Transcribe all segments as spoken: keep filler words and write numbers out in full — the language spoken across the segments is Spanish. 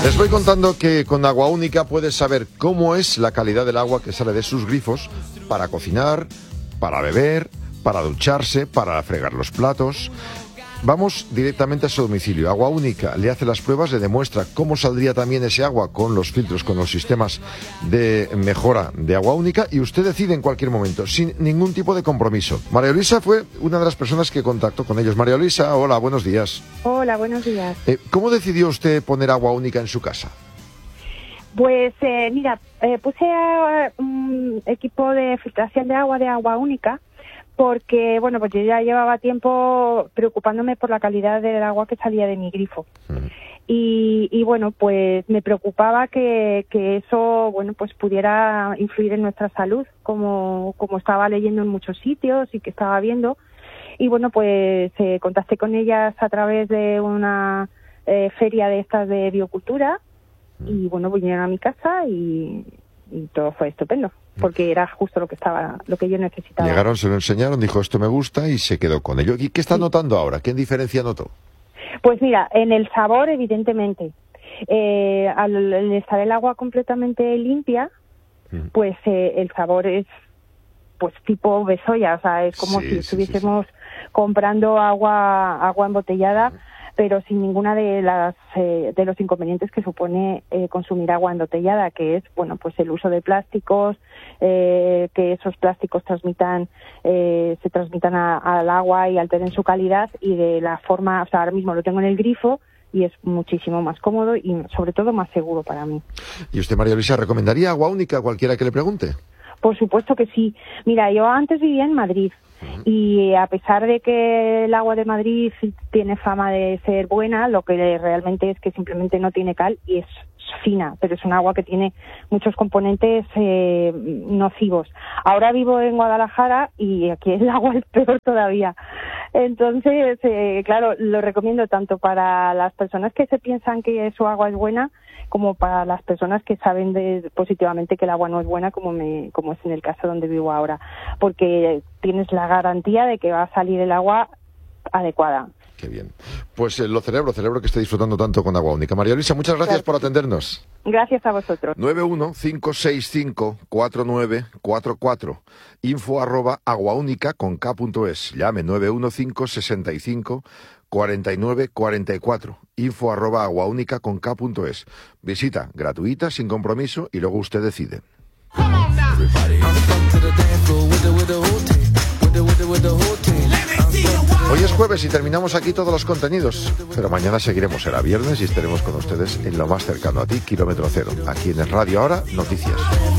Les voy contando que con Agua Única puedes saber cómo es la calidad del agua que sale de sus grifos para cocinar, para beber, para ducharse, para fregar los platos. Vamos directamente a su domicilio. Agua Única le hace las pruebas, le demuestra cómo saldría también ese agua con los filtros, con los sistemas de mejora de Agua Única, y usted decide en cualquier momento, sin ningún tipo de compromiso. María Luisa fue una de las personas que contactó con ellos. María Luisa, hola, buenos días. Hola, buenos días. Eh, ¿Cómo decidió usted poner Agua Única en su casa? Pues eh, mira, eh, puse uh, un equipo de filtración de agua de Agua Única, porque, bueno, pues yo ya llevaba tiempo preocupándome por la calidad del agua que salía de mi grifo. Mm. Y, y, bueno, pues me preocupaba que, que eso, bueno, pues pudiera influir en nuestra salud, como, como estaba leyendo en muchos sitios y que estaba viendo. Y, bueno, pues eh, contacté con ellas a través de una eh, feria de estas de biocultura. Mm. Y, bueno, vinieron a mi casa y, y todo fue estupendo, porque era justo lo que estaba, lo que yo necesitaba. Llegaron, se lo enseñaron, dijo esto me gusta y se quedó con ello. ¿Y qué está notando ahora? ¿Qué diferencia notó? Pues mira, en el sabor, evidentemente. Eh, al, al estar el agua completamente limpia, mm. pues eh, el sabor es pues tipo besoya, o sea, es como sí, si sí, estuviésemos sí, sí. comprando agua agua embotellada, mm. pero sin ninguna de las eh, de los inconvenientes que supone eh, consumir agua embotellada, que es, bueno, pues el uso de plásticos, eh, que esos plásticos transmitan eh, se transmitan a, al agua y alteren su calidad, y de la forma, o sea, ahora mismo lo tengo en el grifo y es muchísimo más cómodo y sobre todo más seguro para mí. ¿Y usted, María Luisa, recomendaría Agua Única a cualquiera que le pregunte? Por supuesto que sí. Mira, yo antes vivía en Madrid. Y a pesar de que el agua de Madrid tiene fama de ser buena, lo que realmente es que simplemente no tiene cal y es fina, pero es un agua que tiene muchos componentes eh, nocivos. Ahora vivo en Guadalajara y aquí el agua es peor todavía. Entonces, eh, claro, lo recomiendo tanto para las personas que se piensan que su agua es buena, como para las personas que saben de, positivamente que el agua no es buena, como me, como es en el caso donde vivo ahora, porque tienes la garantía de que va a salir el agua adecuada. Qué bien. Pues eh, lo celebro, celebro que esté disfrutando tanto con Agua Única. María Luisa, muchas gracias, gracias por atendernos. Gracias a vosotros. nueve uno cinco seis cinco cuatro nueve cuatro cuatro, info arroba aguaúnica con k punto es. Llame nueve uno cinco seis cinco cuarenta y nueve cuarenta y cuatro, info arroba aguaúnica con k punto es. Visita gratuita, sin compromiso, y luego usted decide. Hoy es jueves y terminamos aquí todos los contenidos, pero mañana seguiremos, será viernes y estaremos con ustedes en lo más cercano a ti, Kilómetro Cero. Aquí en el Radio Ahora, noticias.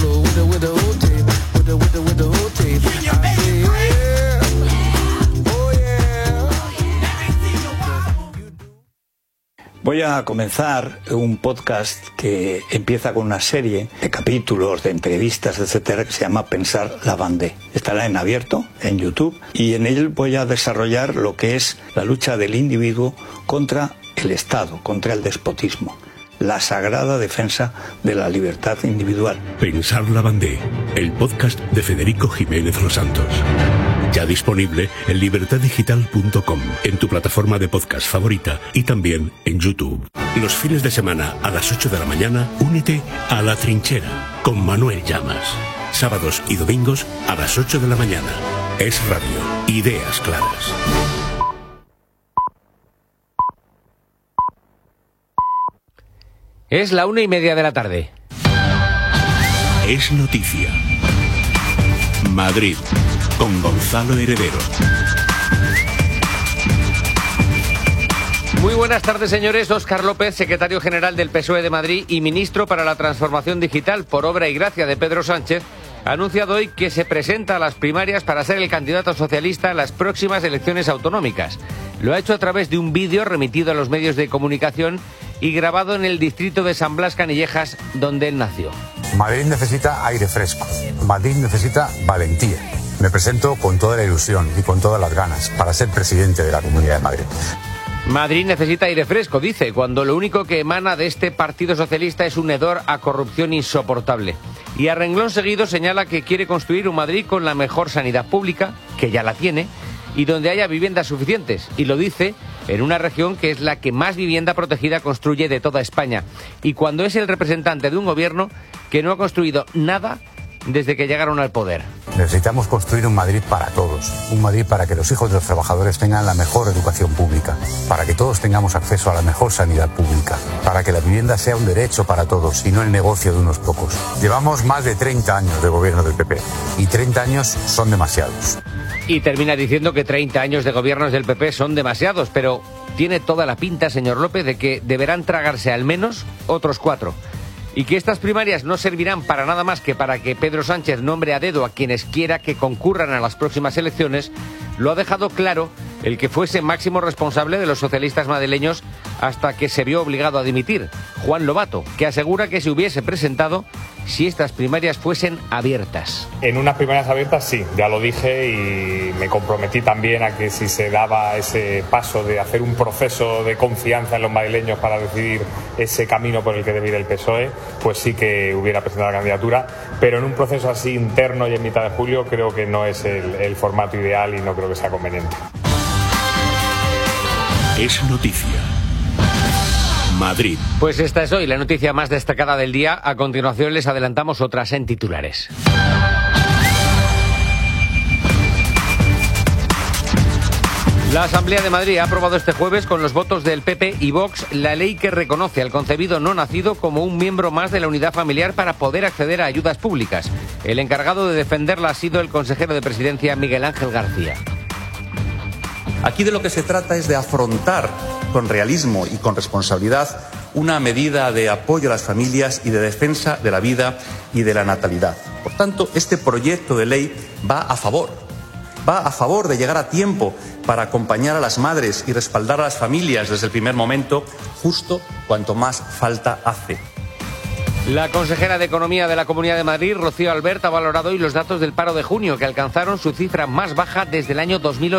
Voy a comenzar un podcast que empieza con una serie de capítulos, de entrevistas, etcétera, que se llama Pensar Lavandé. Estará en abierto, en YouTube, y en él voy a desarrollar lo que es la lucha del individuo contra el Estado, contra el despotismo. La sagrada defensa de la libertad individual. Pensar Lavandé, el podcast de Federico Jiménez Los Santos. Ya disponible en libertad digital punto com, en tu plataforma de podcast favorita y también en YouTube. Los fines de semana a las ocho de la mañana, únete a La Trinchera con Manuel Llamas. Sábados y domingos a las ocho de la mañana. Es Radio, ideas claras. Es la una y media de la tarde. Es noticia. Madrid, con Gonzalo Heredero. Muy buenas tardes, señores. Óscar López, secretario general del P S O E de Madrid y ministro para la Transformación Digital por obra y gracia de Pedro Sánchez, ha anunciado hoy que se presenta a las primarias para ser el candidato socialista en las próximas elecciones autonómicas. Lo ha hecho a través de un vídeo remitido a los medios de comunicación y grabado en el distrito de San Blas Canillejas, donde él nació. Madrid necesita aire fresco. Madrid necesita valentía. Me presento con toda la ilusión y con todas las ganas para ser presidente de la Comunidad de Madrid. Madrid necesita aire fresco, dice, cuando lo único que emana de este Partido Socialista es un hedor a corrupción insoportable. Y a renglón seguido señala que quiere construir un Madrid con la mejor sanidad pública, que ya la tiene, y donde haya viviendas suficientes. Y lo dice en una región que es la que más vivienda protegida construye de toda España. Y cuando es el representante de un gobierno que no ha construido nada desde que llegaron al poder. Necesitamos construir un Madrid para todos, un Madrid para que los hijos de los trabajadores tengan la mejor educación pública, para que todos tengamos acceso a la mejor sanidad pública, para que la vivienda sea un derecho para todos y no el negocio de unos pocos. Llevamos más de treinta años de gobierno del P P y treinta años son demasiados. Y termina diciendo que treinta años de gobiernos del P P son demasiados, pero tiene toda la pinta, señor López, de que deberán tragarse al menos otros cuatro. Y que estas primarias no servirán para nada más que para que Pedro Sánchez nombre a dedo a quienes quiera que concurran a las próximas elecciones, lo ha dejado claro el que fuese máximo responsable de los socialistas madrileños hasta que se vio obligado a dimitir, Juan Lobato, que asegura que se hubiese presentado si estas primarias fuesen abiertas. En unas primarias abiertas sí, ya lo dije y me comprometí también a que si se daba ese paso de hacer un proceso de confianza en los madrileños para decidir ese camino por el que debe ir el P S O E, pues sí que hubiera presentado la candidatura, pero en un proceso así interno y en mitad de julio creo que no es el, el formato ideal y no creo que sea conveniente. Es noticia. Madrid. Pues esta es hoy la noticia más destacada del día. A continuación les adelantamos otras en titulares. La Asamblea de Madrid ha aprobado este jueves con los votos del P P y Vox la ley que reconoce al concebido no nacido como un miembro más de la unidad familiar para poder acceder a ayudas públicas. El encargado de defenderla ha sido el consejero de Presidencia Miguel Ángel García. Aquí de lo que se trata es de afrontar con realismo y con responsabilidad una medida de apoyo a las familias y de defensa de la vida y de la natalidad. Por tanto, este proyecto de ley va a favor, va a favor de llegar a tiempo para acompañar a las madres y respaldar a las familias desde el primer momento, justo cuanto más falta hace. La consejera de Economía de la Comunidad de Madrid, Rocío Albert, ha valorado hoy los datos del paro de junio, que alcanzaron su cifra más baja desde el año dos mil ocho.